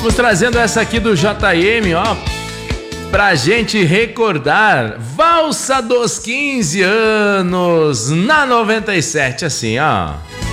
Vamos trazendo essa aqui do JM, ó, pra gente recordar. Valsa dos 15 anos na 97, assim, ó.